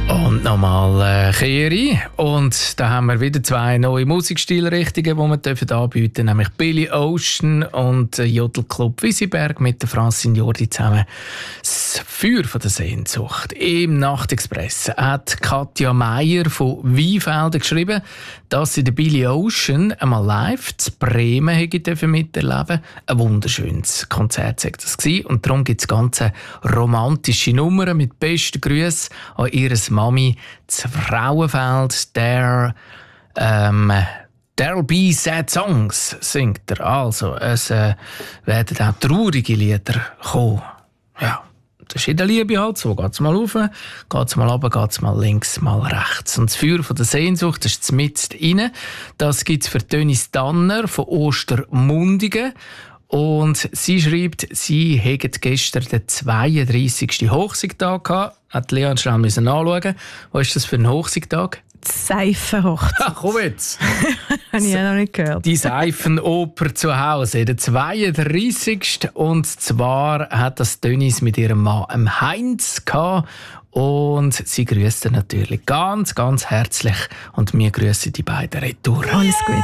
Und nochmal Kehri. Und da haben wir wieder zwei neue Musikstilrichtungen, die wir anbieten dürfen, nämlich Billy Ocean und Jodelclub Wisiberg mit der Francine Jordi zusammen. Das Feuer von der Sehnsucht. Im Nachtexpress hat Katja Meier von Weinfelden geschrieben, dass sie den Billy Ocean einmal live zu Bremen miterleben. Ein wunderschönes Konzert war das gewesen. Und darum gibt es ganz romantische Nummern mit besten Grüßen an ihre Mami zu Frauenfeld. There'll be sad songs, singt er. Also, es werden auch traurige Lieder kommen. Ja, das ist in der Liebe halt so. Geht's mal rauf, geht's mal runter, geht's mal links, mal rechts. Und das Feuer von der Sehnsucht, das ist mitten rein. Das gibt's für Dönis Danner von Ostermundigen. Und sie schreibt, sie hätte gestern den 32. Hochzeitstag gehabt. Hat Leon schnell nachschauen. Was ist das für ein Hochzeitstag? Seifenhochzeit. Ach, komm jetzt. Habe ich ja noch nicht gehört. Die Seifenoper zu Hause, der 32. Und zwar hat das Dönis mit ihrem Mann Heinz gehabt. Und sie grüßt natürlich ganz, ganz herzlich. Und wir grüßen die beiden retour. Alles gut.